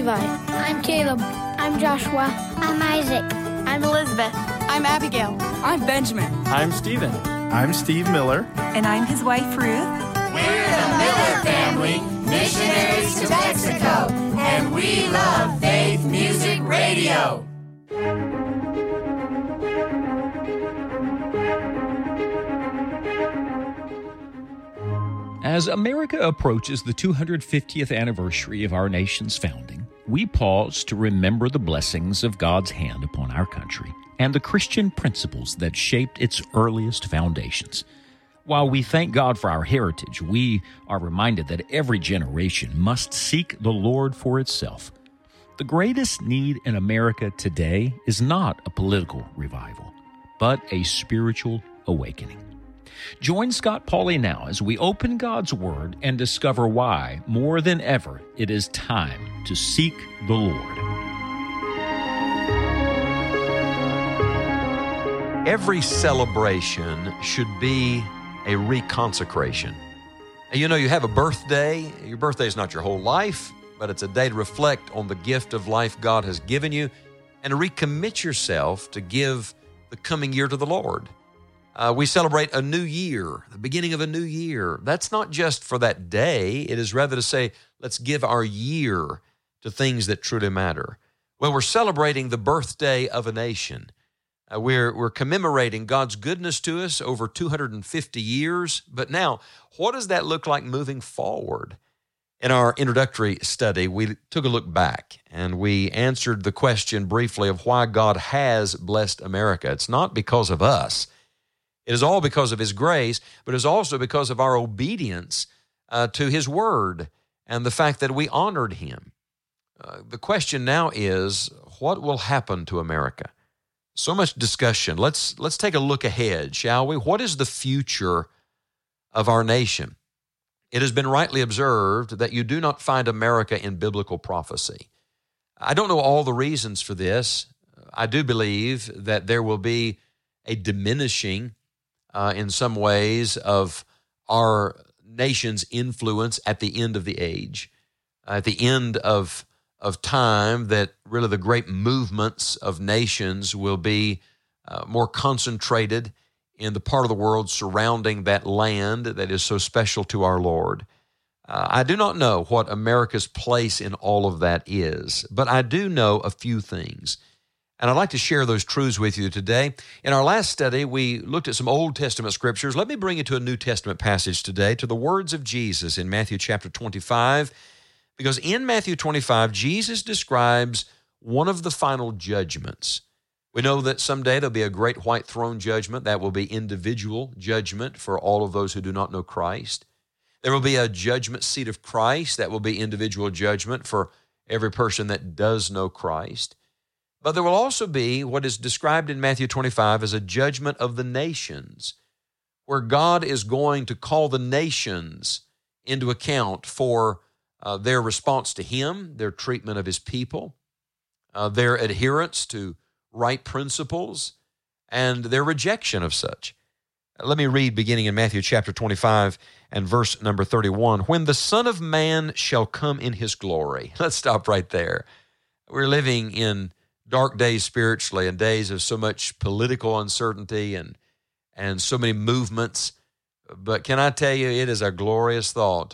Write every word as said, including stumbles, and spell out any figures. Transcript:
Levi. I'm Caleb. I'm Joshua. I'm Isaac. I'm Elizabeth. I'm Abigail. I'm Benjamin. I'm Stephen. I'm Steve Miller. And I'm his wife, Ruth. We're the Miller family, missionaries to Mexico, and we love Faith Music Radio. As America approaches the two hundred fiftieth anniversary of our nation's founding, we pause to remember the blessings of God's hand upon our country and the Christian principles that shaped its earliest foundations. While we thank God for our heritage, we are reminded that every generation must seek the Lord for itself. The greatest need in America today is not a political revival, but a spiritual awakening. Join Scott Pauley now as we open God's Word and discover why, more than ever, it is time to seek the Lord. Every celebration should be a reconsecration. You know, you have a birthday. Your birthday is not your whole life, but it's a day to reflect on the gift of life God has given you and to recommit yourself to give the coming year to the Lord. Uh, we celebrate a new year, the beginning of a new year. That's not just for that day. It is rather to say, let's give our year to things that truly matter. Well, we're celebrating the birthday of a nation. Uh, we're, we're commemorating God's goodness to us over two hundred fifty years. But now, what does that look like moving forward? In our introductory study, we took a look back and we answered the question briefly of why God has blessed America. It's not because of us. It is all because of His grace, but it's also because of our obedience uh, to His Word and the fact that we honored Him. Uh, the question now is, what will happen to America? So much discussion. Let's, let's take a look ahead, shall we? What is the future of our nation? It has been rightly observed that you do not find America in biblical prophecy. I don't know all the reasons for this. I do believe that there will be a diminishing Uh, in some ways, of our nation's influence at the end of the age, uh, at the end of of time, that really the great movements of nations will be uh, more concentrated in the part of the world surrounding that land that is so special to our Lord. Uh, I do not know what America's place in all of that is, but I do know a few things. And I'd like to share those truths with you today. In our last study, we looked at some Old Testament scriptures. Let me bring you to a New Testament passage today, to the words of Jesus in Matthew chapter twenty-five, because in Matthew twenty-five, Jesus describes one of the final judgments. We know that someday there'll be a great white throne judgment. That will be individual judgment for all of those who do not know Christ. There will be a judgment seat of Christ. That will be individual judgment for every person that does know Christ. But there will also be what is described in Matthew twenty-five as a judgment of the nations, where God is going to call the nations into account for uh, their response to Him, their treatment of His people, uh, their adherence to right principles, and their rejection of such. Let me read beginning in Matthew chapter twenty-five and verse number thirty-one. When the Son of Man shall come in His glory. Let's stop right there. We're living in dark days spiritually and days of so much political uncertainty and and so many movements. But can I tell you, it is a glorious thought